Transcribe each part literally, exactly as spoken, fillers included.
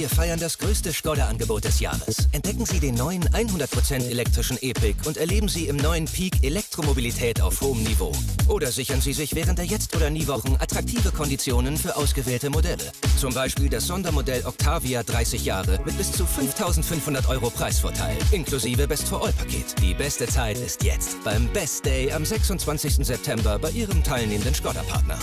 Wir feiern das größte Skoda-Angebot des Jahres. Entdecken Sie den neuen hundert Prozent elektrischen E-Pick und erleben Sie im neuen Peak Elektromobilität auf hohem Niveau. Oder sichern Sie sich während der Jetzt- oder Nie-Wochen attraktive Konditionen für ausgewählte Modelle. Zum Beispiel das Sondermodell Octavia dreißig Jahre mit bis zu fünftausendfünfhundert Euro Preisvorteil, inklusive Best-for-All-Paket. Die beste Zeit ist jetzt beim Best Day am sechsundzwanzigsten September bei Ihrem teilnehmenden Skoda-Partner.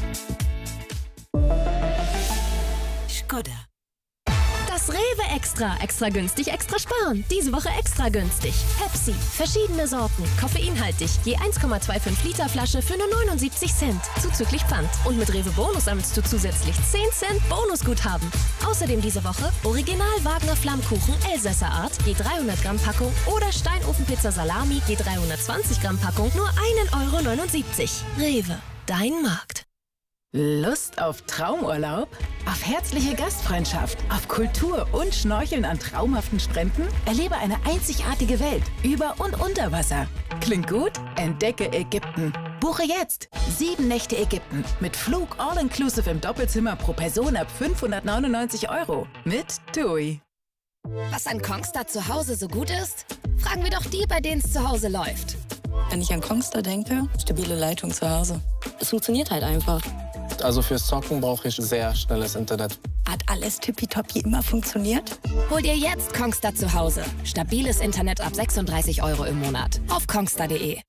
Skoda. Das Rewe Extra. Extra günstig, extra sparen. Diese Woche extra günstig. Pepsi. Verschiedene Sorten. Koffeinhaltig. Je eins Komma fünfundzwanzig Liter Flasche für nur neunundsiebzig Cent. Zuzüglich Pfand. Und mit Rewe Bonus sammelst du zusätzlich zehn Cent Bonusguthaben. Außerdem diese Woche Original Wagner Flammkuchen Elsässer Art. Je dreihundert Gramm Packung. Oder Steinofenpizza Salami. Je dreihundertzwanzig Gramm Packung. Nur ein Euro neunundsiebzig. Rewe. Dein Markt. Lust auf Traumurlaub? Auf herzliche Gastfreundschaft? Auf Kultur und Schnorcheln an traumhaften Stränden? Erlebe eine einzigartige Welt über und unter Wasser. Klingt gut? Entdecke Ägypten. Buche jetzt sieben Nächte Ägypten mit Flug all-inclusive im Doppelzimmer pro Person ab fünfhundertneunundneunzig Euro mit TUI. Was an Kongstar zu Hause so gut ist? Fragen wir doch die, bei denen es zu Hause läuft. Wenn ich an Kongstar denke, stabile Leitung zu Hause. Es funktioniert halt einfach. Also fürs Zocken brauche ich sehr schnelles Internet. Hat alles tippitoppi immer funktioniert? Hol dir jetzt Kongstar zu Hause. Stabiles Internet ab sechsunddreißig Euro im Monat. Auf kongstar punkt de.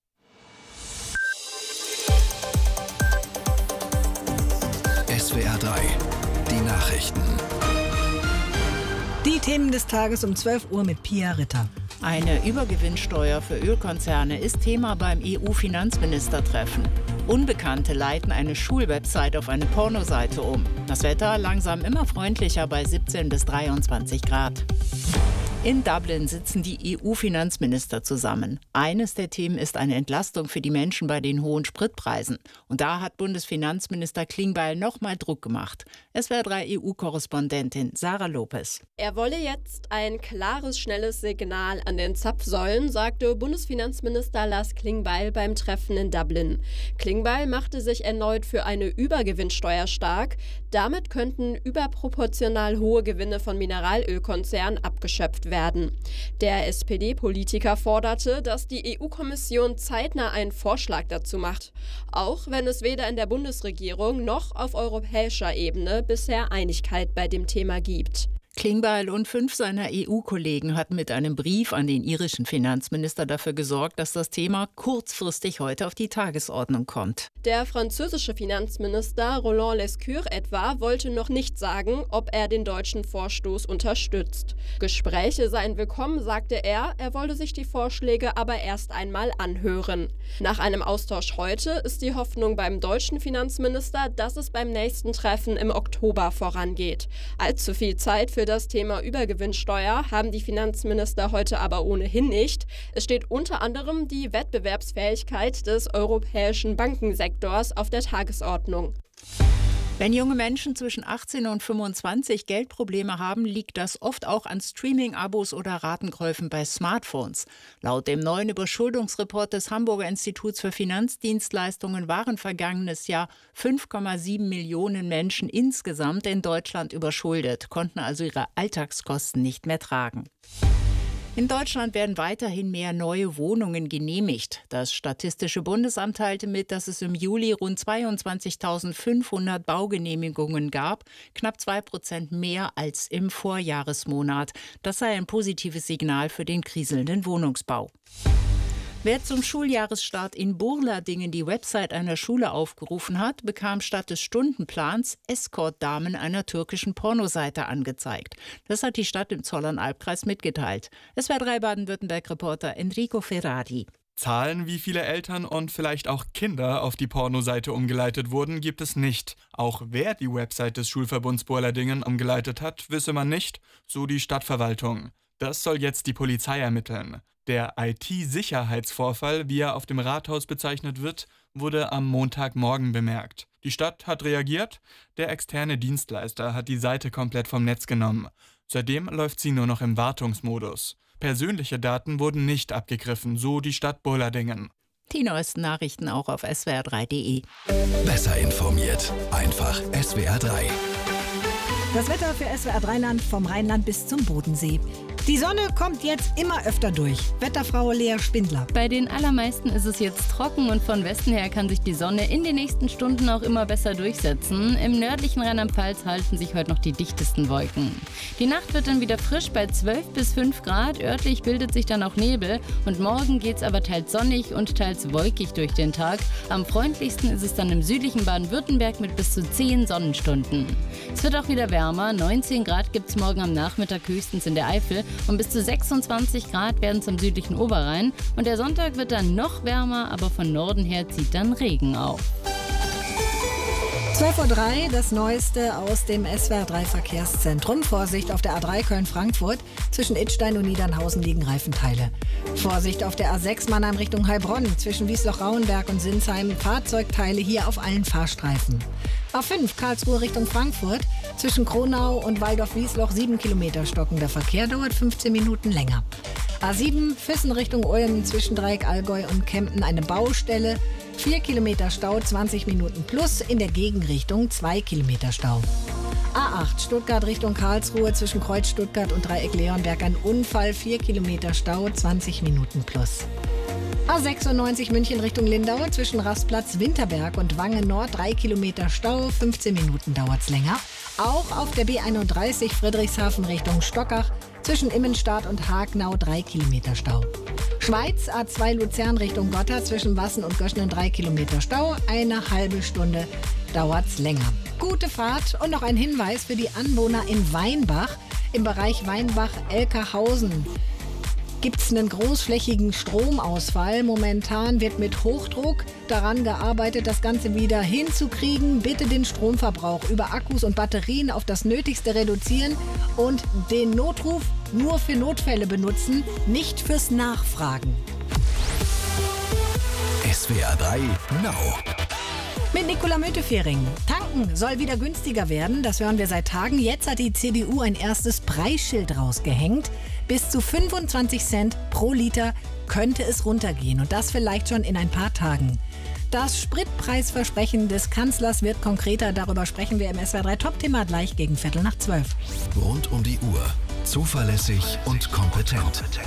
S W R drei, die Nachrichten. Die Themen des Tages um zwölf Uhr mit Pia Ritter. Eine Übergewinnsteuer für Ölkonzerne ist Thema beim E U-Finanzministertreffen. Unbekannte leiten eine Schulwebsite auf eine Pornoseite um. Das Wetter langsam immer freundlicher bei siebzehn bis dreiundzwanzig Grad. In Dublin sitzen die E U-Finanzminister zusammen. Eines der Themen ist eine Entlastung für die Menschen bei den hohen Spritpreisen. Und da hat Bundesfinanzminister Klingbeil nochmal Druck gemacht. S W R drei E U-Korrespondentin Sarah Lopez. Er wolle jetzt ein klares, schnelles Signal an den Zapfsäulen, sagte Bundesfinanzminister Lars Klingbeil beim Treffen in Dublin. Klingbeil machte sich erneut für eine Übergewinnsteuer stark. Damit könnten überproportional hohe Gewinne von Mineralölkonzernen abgeschöpft werden. werden. Der S P D-Politiker forderte, dass die E U-Kommission zeitnah einen Vorschlag dazu macht, auch wenn es weder in der Bundesregierung noch auf europäischer Ebene bisher Einigkeit bei dem Thema gibt. Klingbeil und fünf seiner E U-Kollegen hatten mit einem Brief an den irischen Finanzminister dafür gesorgt, dass das Thema kurzfristig heute auf die Tagesordnung kommt. Der französische Finanzminister Roland Lescure etwa wollte noch nicht sagen, ob er den deutschen Vorstoß unterstützt. Gespräche seien willkommen, sagte er, er wolle sich die Vorschläge aber erst einmal anhören. Nach einem Austausch heute ist die Hoffnung beim deutschen Finanzminister, dass es beim nächsten Treffen im Oktober vorangeht. Allzu viel Zeit für das Thema Übergewinnsteuer haben die Finanzminister heute aber ohnehin nicht. Es steht unter anderem die Wettbewerbsfähigkeit des europäischen Bankensektors auf der Tagesordnung. Wenn junge Menschen zwischen achtzehn und fünfundzwanzig Geldprobleme haben, liegt das oft auch an Streaming-Abos oder Ratenkäufen bei Smartphones. Laut dem neuen Überschuldungsreport des Hamburger Instituts für Finanzdienstleistungen waren vergangenes Jahr fünf Komma sieben Millionen Menschen insgesamt in Deutschland überschuldet, konnten also ihre Alltagskosten nicht mehr tragen. In Deutschland werden weiterhin mehr neue Wohnungen genehmigt. Das Statistische Bundesamt teilte mit, dass es im Juli rund zweiundzwanzigtausendfünfhundert Baugenehmigungen gab, knapp zwei Prozent mehr als im Vorjahresmonat. Das sei ein positives Signal für den kriselnden Wohnungsbau. Wer zum Schuljahresstart in Burladingen die Website einer Schule aufgerufen hat, bekam statt des Stundenplans Escort-Damen einer türkischen Pornoseite angezeigt. Das hat die Stadt im Zollernalbkreis mitgeteilt. S W R drei Baden-Württemberg-Reporter Enrico Ferrari. Zahlen, wie viele Eltern und vielleicht auch Kinder auf die Pornoseite umgeleitet wurden, gibt es nicht. Auch wer die Website des Schulverbunds Burladingen umgeleitet hat, wisse man nicht, so die Stadtverwaltung. Das soll jetzt die Polizei ermitteln. Der I T-Sicherheitsvorfall, wie er auf dem Rathaus bezeichnet wird, wurde am Montagmorgen bemerkt. Die Stadt hat reagiert, der externe Dienstleister hat die Seite komplett vom Netz genommen. Seitdem läuft sie nur noch im Wartungsmodus. Persönliche Daten wurden nicht abgegriffen, so die Stadt Burladingen. Die neuesten Nachrichten auch auf S W R drei punkt de. Besser informiert, einfach S W R drei. Das Wetter für S W R drei Land vom Rheinland bis zum Bodensee. Die Sonne kommt jetzt immer öfter durch. Wetterfrau Lea Spindler. Bei den allermeisten ist es jetzt trocken und von Westen her kann sich die Sonne in den nächsten Stunden auch immer besser durchsetzen. Im nördlichen Rheinland-Pfalz halten sich heute noch die dichtesten Wolken. Die Nacht wird dann wieder frisch bei zwölf bis fünf Grad. Örtlich bildet sich dann auch Nebel und morgen geht es aber teils sonnig und teils wolkig durch den Tag. Am freundlichsten ist es dann im südlichen Baden-Württemberg mit bis zu zehn Sonnenstunden. Es wird auch wieder wärmer. neunzehn Grad gibt es morgen am Nachmittag höchstens in der Eifel. Und bis zu sechsundzwanzig Grad werden es am südlichen Oberrhein. Und der Sonntag wird dann noch wärmer, aber von Norden her zieht dann Regen auf. zwölf Uhr drei, das Neueste aus dem S W R drei Verkehrszentrum. Vorsicht auf der A drei Köln-Frankfurt. Zwischen Idstein und Niedernhausen liegen Reifenteile. Vorsicht auf der A sechs Mannheim Richtung Heilbronn. Zwischen Wiesloch-Rauenberg und Sinsheim Fahrzeugteile hier auf allen Fahrstreifen. A fünf Karlsruhe Richtung Frankfurt. Zwischen Kronau und Waldorf-Wiesloch sieben Kilometer stockender Verkehr, dauert fünfzehn Minuten länger. A sieben Füssen Richtung Ulm zwischen Dreieck Allgäu und Kempten eine Baustelle. vier Kilometer Stau, zwanzig Minuten plus. In der Gegenrichtung zwei Kilometer Stau. A acht Stuttgart Richtung Karlsruhe zwischen Kreuz Stuttgart und Dreieck Leonberg ein Unfall. vier Kilometer Stau, zwanzig Minuten plus. A sechsundneunzig München Richtung Lindau zwischen Rastplatz Winterberg und Wangen Nord drei Kilometer Stau, fünfzehn Minuten dauert's länger. Auch auf der B einunddreißig Friedrichshafen Richtung Stockach zwischen Immenstadt und Hagnau drei Kilometer Stau. Schweiz A zwei Luzern Richtung Gotha zwischen Wassen und Göschenen drei Kilometer Stau, eine halbe Stunde dauert's länger. Gute Fahrt und noch ein Hinweis für die Anwohner in Weinbach im Bereich Weinbach-Elkerhausen. Gibt es einen großflächigen Stromausfall. Momentan wird mit Hochdruck daran gearbeitet, das Ganze wieder hinzukriegen. Bitte den Stromverbrauch über Akkus und Batterien auf das Nötigste reduzieren und den Notruf nur für Notfälle benutzen, nicht fürs Nachfragen. S W R drei Now. Mit Nicola Müntefering. Tanken soll wieder günstiger werden, das hören wir seit Tagen. Jetzt hat die C D U ein erstes Preisschild rausgehängt. Bis zu fünfundzwanzig Cent pro Liter könnte es runtergehen und das vielleicht schon in ein paar Tagen. Das Spritpreisversprechen des Kanzlers wird konkreter. Darüber sprechen wir im S W R drei Top-Thema gleich gegen Viertel nach zwölf. Rund um die Uhr. Zuverlässig und kompetent.